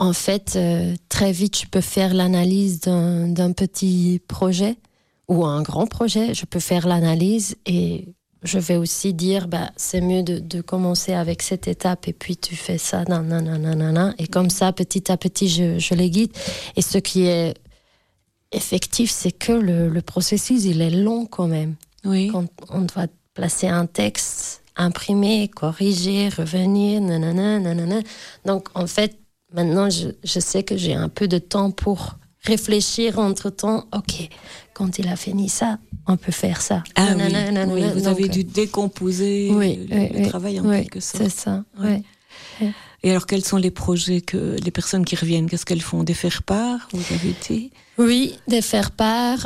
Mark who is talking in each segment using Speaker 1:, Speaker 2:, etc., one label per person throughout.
Speaker 1: en fait, très vite, je peux faire l'analyse d'un petit projet ou un grand projet. Je peux faire l'analyse et je vais aussi dire, c'est mieux de commencer avec cette étape et puis tu fais ça, nanana. Et comme ça, petit à petit, je les guide. Et ce qui est effectif, c'est que le processus, il est long quand même.
Speaker 2: Oui.
Speaker 1: Quand on doit placer un texte, imprimer, corriger, revenir, nanana. Donc, en fait, maintenant, je sais que j'ai un peu de temps pour réfléchir entre-temps. OK, quand il a fini ça, on peut faire ça.
Speaker 2: Ah oui, vous avez dû décomposer le travail en quelque sorte.
Speaker 1: C'est ça, oui.
Speaker 2: Et alors, quels sont les projets que les personnes qui reviennent, qu'est-ce qu'elles font? Des faire-part, vous avez dit? Oui,
Speaker 1: des faire-part,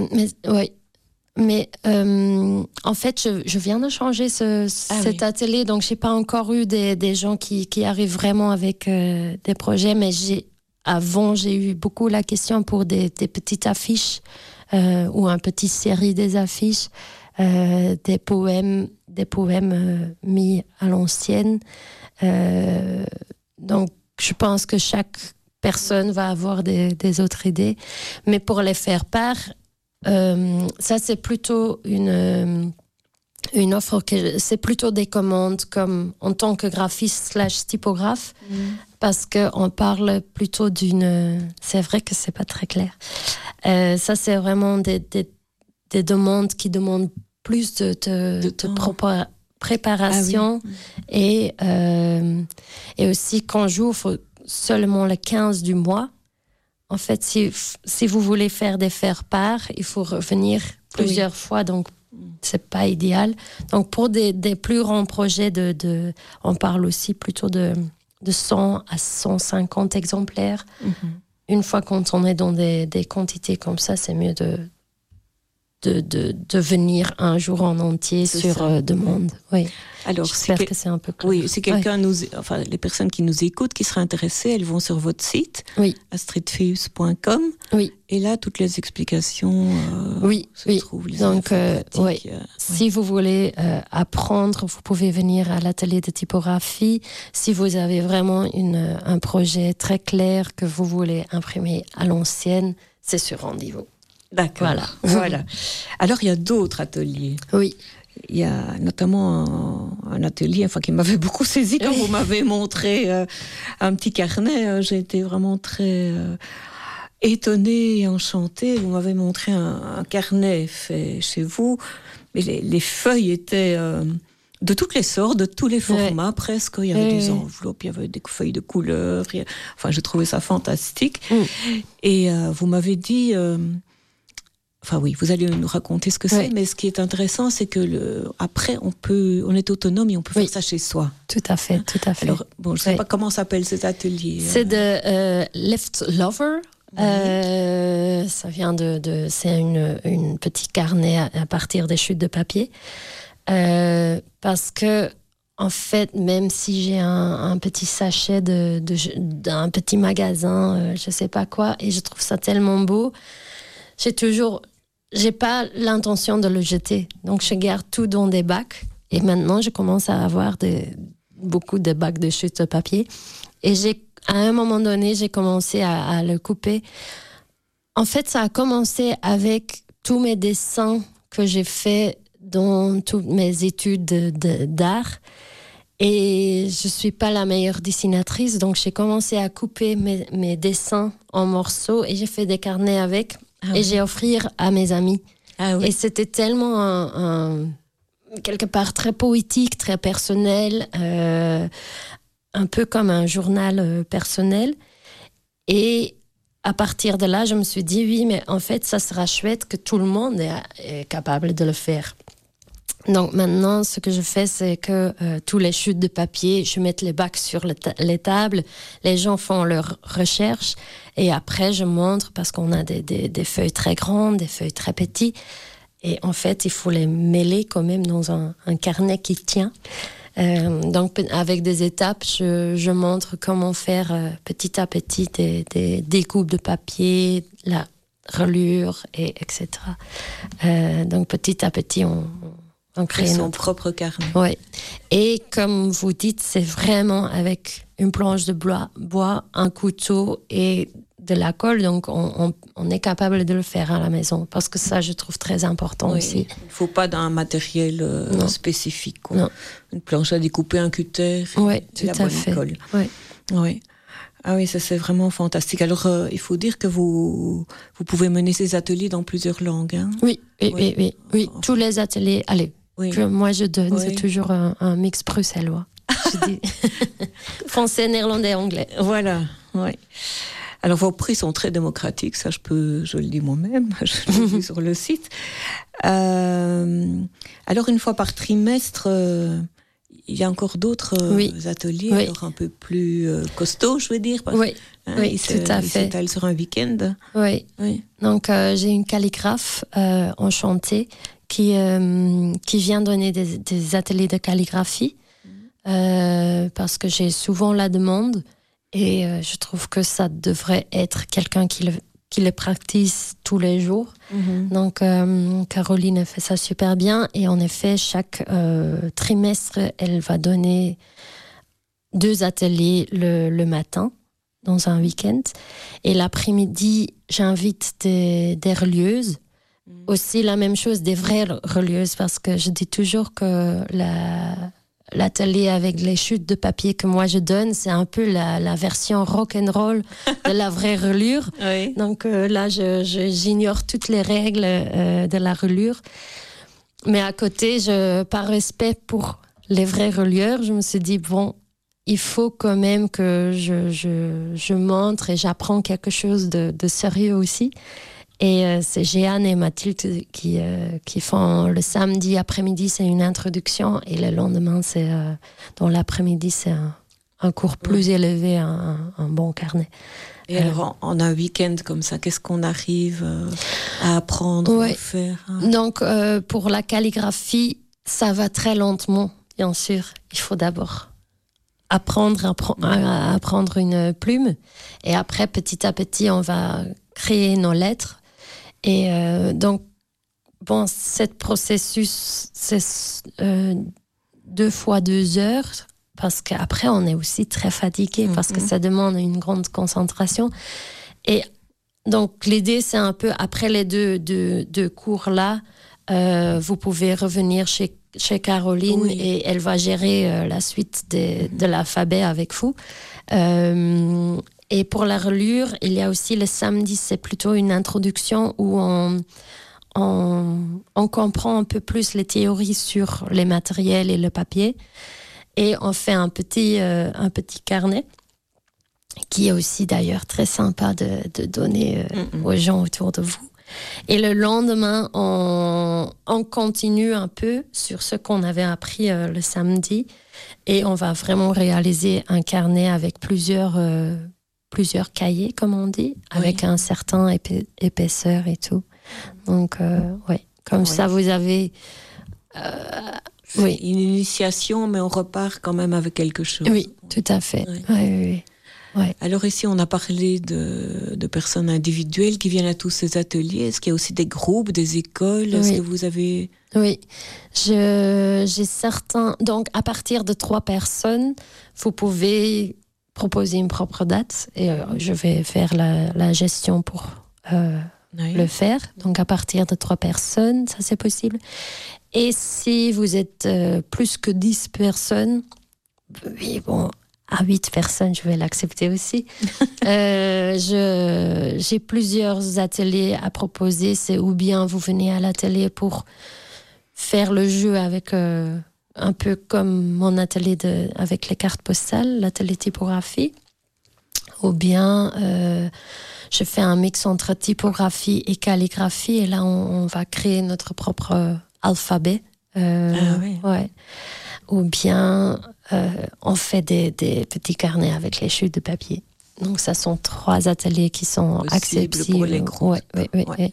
Speaker 1: mais en fait, je viens de changer cet atelier, donc j'ai pas encore eu des gens qui arrivent vraiment avec des projets, mais avant, j'ai eu beaucoup la question pour des petites affiches ou une petite série des affiches, des poèmes mis à l'ancienne. Donc, je pense que chaque personne va avoir des autres idées. Mais pour les faire part, ça, c'est plutôt une offre, c'est plutôt des commandes comme en tant que graphiste / typographe, parce qu'on parle plutôt c'est vrai que c'est pas très clair. Ça, c'est vraiment des demandes qui demandent plus de préparation. Et aussi, quand j'ouvre seulement le 15 du mois, en fait, si vous voulez faire des faire-part, il faut revenir plusieurs fois, donc c'est pas idéal. Donc, pour des plus grands projets, on parle aussi plutôt de 100 à 150 exemplaires. Une fois quand on est dans des quantités comme ça, c'est mieux de venir un jour en entier sur demande. Oui.
Speaker 2: Alors,
Speaker 1: j'espère que c'est un peu clair.
Speaker 2: Oui, si quelqu'un les personnes qui nous écoutent, qui seraient intéressées, elles vont sur votre site, astridfeus.com.
Speaker 1: Oui.
Speaker 2: Et là, toutes les explications se trouvent.
Speaker 1: Donc, si vous voulez apprendre, vous pouvez venir à l'atelier de typographie. Si vous avez vraiment un projet très clair que vous voulez imprimer à l'ancienne, c'est sur rendez-vous.
Speaker 2: D'accord. Voilà. Alors, il y a d'autres ateliers.
Speaker 1: Oui.
Speaker 2: Il y a notamment un atelier qui m'avait beaucoup saisi quand vous m'avez montré un petit carnet. J'ai été vraiment très étonnée et enchantée. Vous m'avez montré un carnet fait chez vous, mais les feuilles étaient de toutes les sortes, de tous les formats presque. Il y avait des enveloppes, il y avait des feuilles de couleurs. J'ai trouvé ça fantastique. Et vous m'avez dit... vous allez nous raconter ce que c'est, mais ce qui est intéressant, c'est que après, on est autonome et on peut faire ça chez soi.
Speaker 1: Tout à fait.
Speaker 2: Alors, je ne sais pas comment s'appelle cet atelier.
Speaker 1: C'est de Lift Lover. Ça vient c'est une petite carnet à partir des chutes de papier. Parce que, en fait, même si j'ai un petit sachet d'un petit magasin, je ne sais pas quoi, et je trouve ça tellement beau, j'ai pas l'intention de le jeter. Donc, je garde tout dans des bacs. Et maintenant, je commence à avoir beaucoup de bacs de chutes de papier. Et à un moment donné, j'ai commencé à le couper. En fait, ça a commencé avec tous mes dessins que j'ai faits dans toutes mes études d'art. Et je suis pas la meilleure dessinatrice. Donc, j'ai commencé à couper mes dessins en morceaux et j'ai fait des carnets avec. Et j'ai offert à mes amis. Et c'était tellement quelque part très poétique, très personnel, un peu comme un journal personnel. Et à partir de là, je me suis dit, oui, mais en fait, ça sera chouette que tout le monde est capable de le faire. Donc maintenant, ce que je fais, c'est que tous les chutes de papier, je mets les bacs sur les tables, les gens font leurs recherches et après je montre parce qu'on a des feuilles très grandes, des feuilles très petites et en fait, il faut les mêler quand même dans un carnet qui tient. Donc avec des étapes, je montre comment faire petit à petit des découpes de papier, la relure, etc. Donc petit à petit, on crée
Speaker 2: son propre carnet.
Speaker 1: Oui. Et comme vous dites, c'est vraiment avec une planche de bois, un couteau et de la colle. Donc, on est capable de le faire à la maison. Parce que ça, je trouve très important aussi.
Speaker 2: Il ne faut pas d'un matériel spécifique. Quoi.
Speaker 1: Non.
Speaker 2: Une planche à découper, un cutter,
Speaker 1: tout
Speaker 2: la
Speaker 1: à
Speaker 2: bonne
Speaker 1: fait.
Speaker 2: colle.
Speaker 1: Oui.
Speaker 2: Ah oui, ça c'est vraiment fantastique. Alors, il faut dire que vous pouvez mener ces ateliers dans plusieurs langues. Hein?
Speaker 1: Oui. Tous les ateliers, moi je donne, c'est toujours un mix bruxellois. Je dis français, néerlandais, anglais.
Speaker 2: Voilà, oui. Alors, vos prix sont très démocratiques, ça je le dis moi-même, je l'ai vu sur le site. Alors, une fois par trimestre, il y a encore d'autres ateliers, alors un peu plus costauds, je veux dire. Parce,
Speaker 1: tout à fait.
Speaker 2: Ils s'étalent sur un week-end.
Speaker 1: Oui. Donc, j'ai une calligraphe enchantée qui vient donner des ateliers de calligraphie parce que j'ai souvent la demande et je trouve que ça devrait être quelqu'un qui le pratique tous les jours. Donc, Caroline fait ça super bien. Et en effet, chaque trimestre, elle va donner 2 ateliers le matin, dans un week-end. Et l'après-midi, j'invite des relieuses. Aussi la même chose, des vraies relieuses, parce que je dis toujours que l'atelier avec les chutes de papier que moi je donne, c'est un peu la version rock'n'roll de la vraie reliure. Donc là, j'ignore toutes les règles de la reliure. Mais à côté, par respect pour les vrais relieurs, je me suis dit, bon, il faut quand même que je montre et j'apprends quelque chose de sérieux aussi. Et c'est Jeanne et Mathilde qui font le samedi après-midi, c'est une introduction, et le lendemain, dans l'après-midi, c'est un cours plus élevé, un bon carnet.
Speaker 2: Et alors, en un week-end comme ça, qu'est-ce qu'on arrive à apprendre, à faire
Speaker 1: Donc, pour la calligraphie, ça va très lentement, bien sûr. Il faut d'abord apprendre à prendre une plume, et après, petit à petit, on va créer nos lettres. Et donc, bon, cet processus, c'est 2 fois 2 heures, parce qu'après, on est aussi très fatigué, parce que ça demande une grande concentration. Et donc, l'idée, c'est un peu, après les deux cours-là, vous pouvez revenir chez Caroline, et elle va gérer la suite de l'alphabet avec vous. Et pour la reliure, il y a aussi le samedi, c'est plutôt une introduction où on comprend un peu plus les théories sur les matériels et le papier. Et on fait un petit carnet qui est aussi d'ailleurs très sympa de donner aux gens autour de vous. Et le lendemain, on continue un peu sur ce qu'on avait appris le samedi, et on va vraiment réaliser un carnet avec plusieurs cahiers, comme on dit, avec un certain épaisseur et tout. Donc, comme ça, vous avez...
Speaker 2: une initiation, mais on repart quand même avec quelque chose.
Speaker 1: Oui, tout à fait. Oui.
Speaker 2: Alors ici, on a parlé de personnes individuelles qui viennent à tous ces ateliers. Est-ce qu'il y a aussi des groupes, des écoles? Est-ce que vous avez...
Speaker 1: Oui, j'ai certains... Donc, à partir de 3 personnes, vous pouvez proposer une propre date, et je vais faire la gestion pour le faire. Donc, à partir de 3 personnes, ça c'est possible. Et si vous êtes plus que 10 personnes, à 8 personnes, je vais l'accepter aussi. J'ai plusieurs ateliers à proposer. C'est ou bien vous venez à l'atelier pour faire le jeu avec... un peu comme mon atelier avec les cartes postales, l'atelier typographie, ou bien je fais un mix entre typographie et calligraphie, et là on va créer notre propre alphabet. Ou bien on fait des petits carnets avec les chutes de papier. Donc ça sont 3 ateliers qui sont accessibles
Speaker 2: pour les groupes.
Speaker 1: Oui.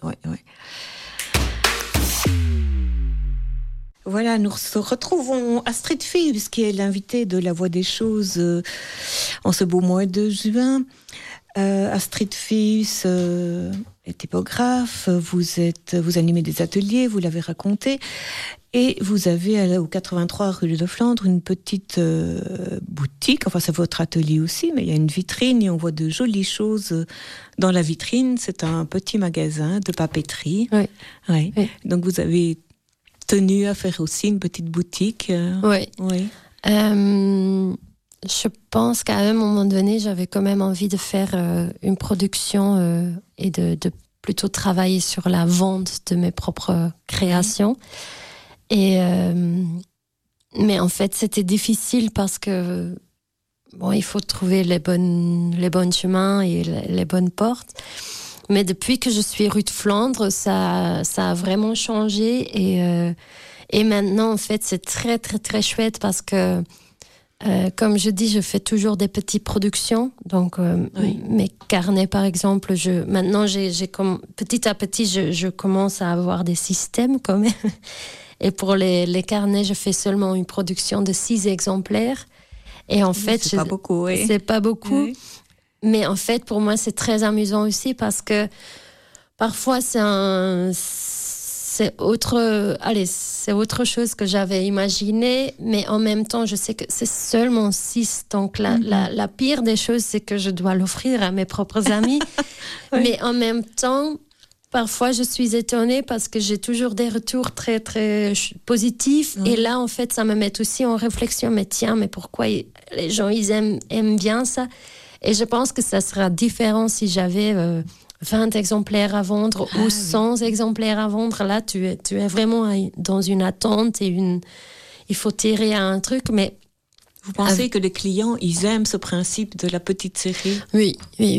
Speaker 2: Voilà, nous retrouvons Astrid Phillips, qui est l'invitée de La Voix des Choses en ce beau mois de juin. Astrid Phillips typographe, vous animez des ateliers, vous l'avez raconté, et vous avez au 83 rue de Flandre une petite boutique, enfin c'est votre atelier aussi, mais il y a une vitrine et on voit de jolies choses dans la vitrine. C'est un petit magasin de papeterie.
Speaker 1: Oui.
Speaker 2: Ouais. Oui. Donc vous avez tenu à faire aussi une petite boutique.
Speaker 1: Oui.
Speaker 2: Oui.
Speaker 1: Je pense qu'à un moment donné, j'avais quand même envie de faire une production et de plutôt travailler sur la vente de mes propres créations. Et mais en fait, c'était difficile parce que il faut trouver les bons chemins et les bonnes portes. Mais depuis que je suis rue de Flandre, ça a vraiment changé et maintenant, en fait, c'est très très très chouette parce que comme je dis, je fais toujours des petites productions. Donc, mes carnets, par exemple, maintenant, petit à petit, je commence à avoir des systèmes quand même. Et pour les carnets, je fais seulement une production de 6 exemplaires. Et en fait,
Speaker 2: c'est pas beaucoup. Oui.
Speaker 1: C'est pas beaucoup.
Speaker 2: Oui.
Speaker 1: Mais en fait, pour moi, c'est très amusant aussi parce que parfois, c'est autre chose que j'avais imaginé, mais en même temps, je sais que c'est seulement 6. Donc, la pire des choses, c'est que je dois l'offrir à mes propres amis. Oui. Mais en même temps, parfois, je suis étonnée parce que j'ai toujours des retours très, très positifs. Oui. Et là, en fait, ça me met aussi en réflexion. Mais tiens, mais pourquoi les gens, ils aiment bien ça? Et je pense que ça sera différent si j'avais 20 exemplaires à vendre ou 100 exemplaires à vendre. Là, tu es vraiment dans une attente et il faut tirer à un truc. Mais
Speaker 2: vous pensez que les clients, ils aiment ce principe de la petite série?
Speaker 1: Oui.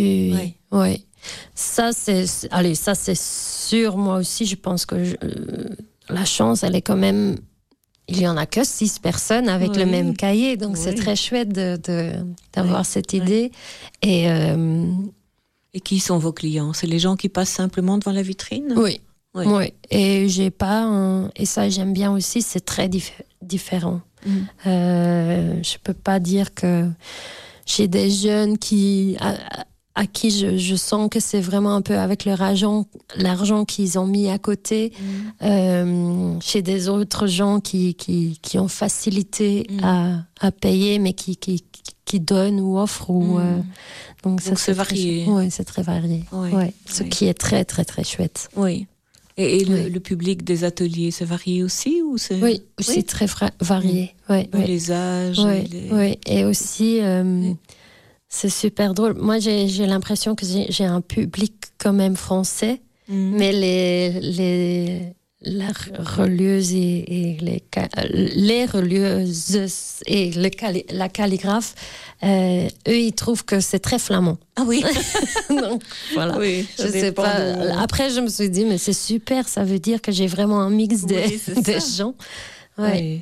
Speaker 1: Ça, c'est sûr. Moi aussi, je pense que la chance, elle est quand même... Il y en a que 6 personnes avec le même cahier. Donc, c'est très chouette d'avoir cette idée. Et
Speaker 2: qui sont vos clients? C'est les gens qui passent simplement devant la vitrine?
Speaker 1: Oui. Et j'ai pas et ça, j'aime bien aussi, c'est très différent. Je peux pas dire que j'ai des jeunes à qui je sens que c'est vraiment un peu avec l'argent qu'ils ont mis à côté. Chez des autres gens qui ont facilité à payer, mais qui donnent ou offrent. Donc c'est
Speaker 2: varié.
Speaker 1: Oui, c'est très varié. Ce qui est très, très, très chouette.
Speaker 2: Oui. Et le public des ateliers, c'est varié aussi ou c'est...
Speaker 1: Oui, aussi très varié.
Speaker 2: Les âges.
Speaker 1: Oui, et aussi... c'est super drôle. Moi, j'ai l'impression que j'ai un public quand même français, mais les relieuses et les relieuses et la calligraphe, eux, ils trouvent que c'est très flamand.
Speaker 2: Ah oui.
Speaker 1: Donc, voilà.
Speaker 2: Oui,
Speaker 1: je sais pas. Après, je me suis dit, mais c'est super, ça veut dire que j'ai vraiment un mix des gens.
Speaker 2: Oui.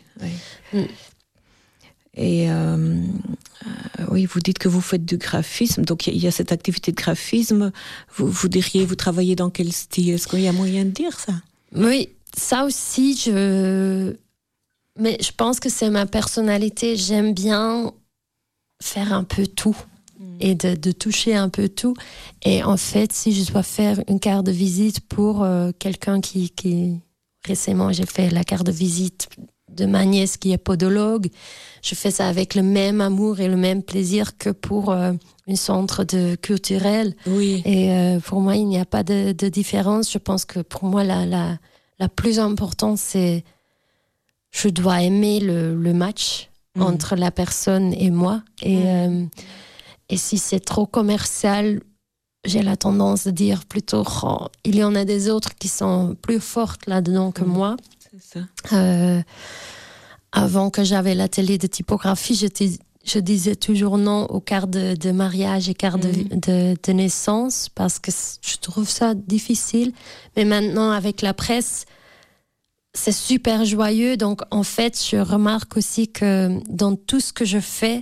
Speaker 2: Et oui, vous dites que vous faites du graphisme, donc il y a cette activité de graphisme. Vous diriez, vous travaillez dans quel style? Est-ce qu'il y a moyen de dire ça?
Speaker 1: Oui, ça aussi, mais je pense que c'est ma personnalité. J'aime bien faire un peu tout et de toucher un peu tout. Et en fait, si je dois faire une carte de visite pour quelqu'un qui... Récemment, j'ai fait la carte de visite de ma nièce qui est podologue. Je fais ça avec le même amour et le même plaisir que pour un centre culturel.
Speaker 2: Oui.
Speaker 1: Et pour moi, il n'y a pas de différence. Je pense que pour moi, la plus importante, c'est je dois aimer le match entre la personne et moi. Et si c'est trop commercial, j'ai la tendance de dire plutôt il y en a des autres qui sont plus fortes là-dedans que moi.
Speaker 2: C'est ça.
Speaker 1: Avant que j'avais l'atelier de typographie, je disais toujours non aux cartes de mariage et cartes de naissance parce que je trouve ça difficile. Mais maintenant, avec la presse, c'est super joyeux. Donc, en fait, je remarque aussi que dans tout ce que je fais,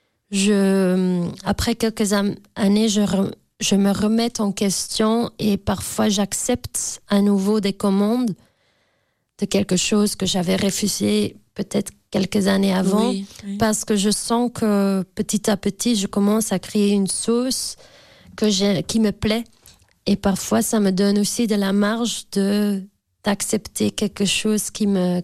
Speaker 1: après quelques années, je me remets en question et parfois j'accepte à nouveau des commandes de quelque chose que j'avais refusé peut-être quelques années avant, parce que je sens que petit à petit, je commence à créer une sauce qui me plaît. Et parfois, ça me donne aussi de la marge d'accepter quelque chose qui me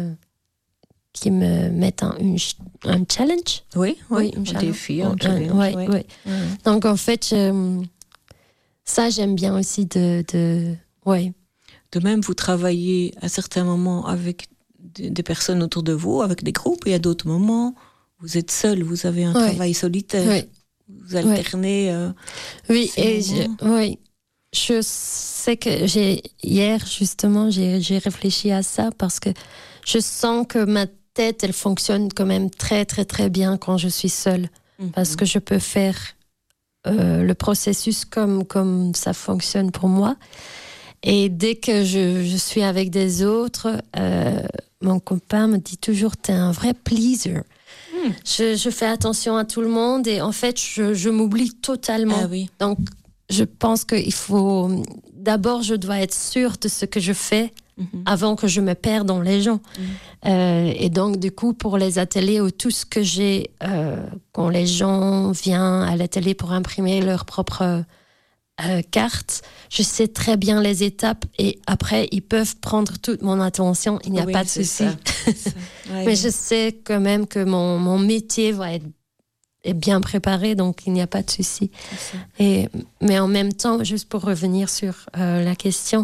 Speaker 1: met un challenge.
Speaker 2: Oui,
Speaker 1: un
Speaker 2: défi, un challenge.
Speaker 1: Oui. Donc, en fait, ça, j'aime bien aussi de
Speaker 2: même, vous travaillez à certains moments avec des personnes autour de vous, avec des groupes, et à d'autres moments, vous êtes seul, vous avez un travail solitaire.
Speaker 1: Oui.
Speaker 2: Vous alternez.
Speaker 1: Oui, et je sais que hier, justement, j'ai réfléchi à ça parce que je sens que ma tête, elle fonctionne quand même très, très, très bien quand je suis seule. Parce que je peux faire le processus comme ça fonctionne pour moi. Et dès que je suis avec des autres, mon copain me dit toujours, t'es un vrai pleaser. Je fais attention à tout le monde et en fait, je m'oublie totalement.
Speaker 2: Ah oui.
Speaker 1: Donc, je pense qu'il faut... D'abord, je dois être sûre de ce que je fais avant que je me perde dans les gens. Et donc, du coup, pour les ateliers ou tout ce que j'ai, quand les gens viennent à l'atelier pour imprimer leur propre carte, je sais très bien les étapes et après, ils peuvent prendre toute mon attention. Il n'y a pas de souci. Mais je sais quand même que mon métier va être bien préparé, donc il n'y a pas de souci. Mais en même temps, juste pour revenir sur la question,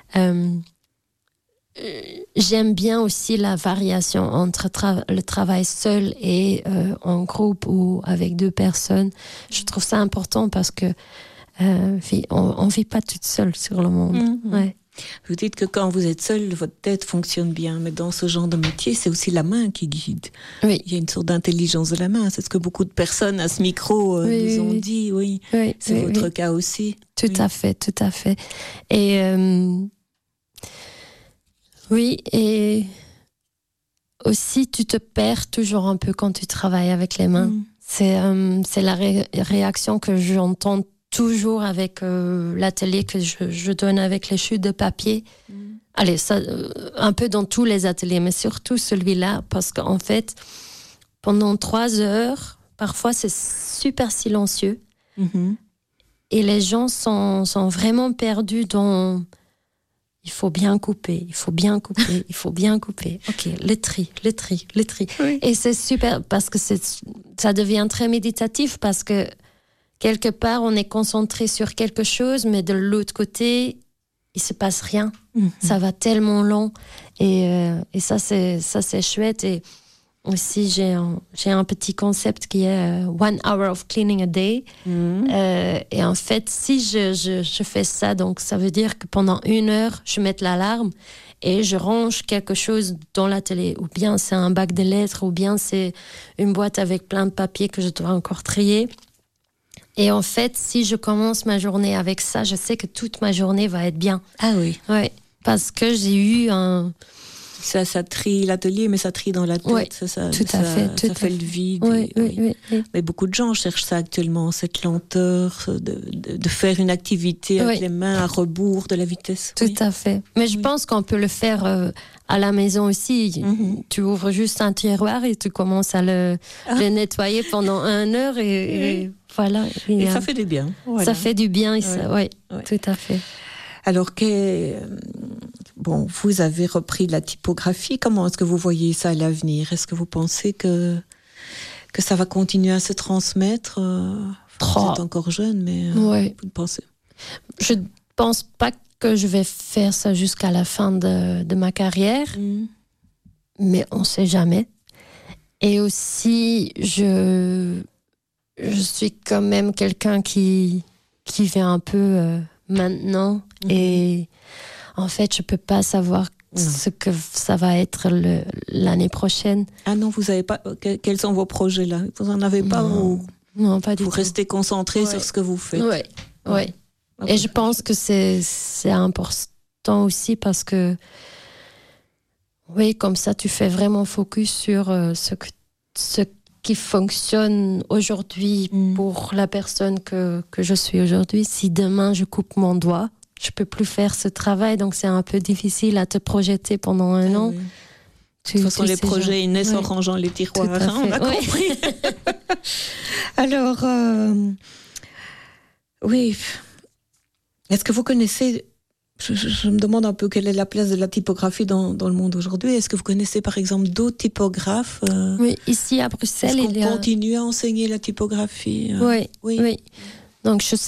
Speaker 1: j'aime bien aussi la variation entre le travail seul et en groupe ou avec 2 personnes. Je trouve ça important parce que on vit pas toute seule sur le monde. Ouais.
Speaker 2: Vous dites que quand vous êtes seul, votre tête fonctionne bien, mais dans ce genre de métier, c'est aussi la main qui guide.
Speaker 1: Oui.
Speaker 2: Il y a une sorte d'intelligence de la main. C'est ce que beaucoup de personnes à ce micro nous ont dit. Oui. C'est votre cas aussi.
Speaker 1: Tout à fait. Et et aussi tu te perds toujours un peu quand tu travailles avec les mains. C'est la réaction que j'entends toujours avec l'atelier que je donne avec les chutes de papier. Allez, ça, un peu dans tous les ateliers, mais surtout celui-là, parce qu'en fait, pendant 3 heures, parfois c'est super silencieux. Et les gens sont vraiment perdus dans... Il faut bien couper. Ok, le tri. Oui. Et c'est super parce que ça devient très méditatif parce que quelque part, on est concentré sur quelque chose, mais de l'autre côté, il se passe rien. Ça va tellement lent. Et ça, c'est chouette. Et aussi, j'ai un petit concept qui est 1 hour of cleaning a day. Et en fait, si je fais ça, donc ça veut dire que pendant 1 heure, je mets l'alarme et je range quelque chose dans l'atelier. Ou bien c'est un bac de lettres, ou bien c'est une boîte avec plein de papiers que je dois encore trier. Et en fait, si je commence ma journée avec ça, je sais que toute ma journée va être bien.
Speaker 2: Ah oui.
Speaker 1: Ouais, parce que j'ai eu un...
Speaker 2: Ça trie l'atelier, mais ça trie dans la tête.
Speaker 1: Oui,
Speaker 2: ça fait le vide.
Speaker 1: Oui.
Speaker 2: Mais beaucoup de gens cherchent ça actuellement, cette lenteur de faire une activité avec les mains à rebours de la vitesse.
Speaker 1: Tout à fait. Mais je pense qu'on peut le faire à la maison aussi. Tu ouvres juste un tiroir et tu commences à le nettoyer pendant 1 heure et voilà.
Speaker 2: Et ça fait du bien. Voilà.
Speaker 1: Ça fait du bien, tout à fait.
Speaker 2: Alors, vous avez repris la typographie. Comment est-ce que vous voyez ça à l'avenir? Est-ce que vous pensez que ça va continuer à se transmettre? Vous êtes encore jeune, mais vous pensez?
Speaker 1: Je ne pense pas que je vais faire ça jusqu'à la fin de ma carrière, mais on ne sait jamais. Et aussi, je suis quand même quelqu'un qui vient un peu maintenant et en fait, je peux pas savoir ce que ça va être l'année prochaine.
Speaker 2: Ah non, vous savez pas quels sont vos projets là? Vous en avez pas?
Speaker 1: Non, pas du tout.
Speaker 2: Vous restez concentré sur ce que vous faites.
Speaker 1: Oui. Et je pense que c'est important aussi parce que comme ça, tu fais vraiment focus sur ce qui fonctionne aujourd'hui pour la personne que je suis aujourd'hui. Si demain je coupe mon doigt, je peux plus faire ce travail, donc c'est un peu difficile à te projeter pendant 1 an.
Speaker 2: Oui. De toute façon, les projets ils naissent en rangeant les tiroirs, on a compris. Alors, Est-ce que vous connaissez, je me demande un peu quelle est la place de la typographie dans le monde aujourd'hui. Est-ce que vous connaissez par exemple d'autres typographes
Speaker 1: Oui, ici à Bruxelles,
Speaker 2: est-ce qu'on continue à enseigner la typographie
Speaker 1: Oui. Donc je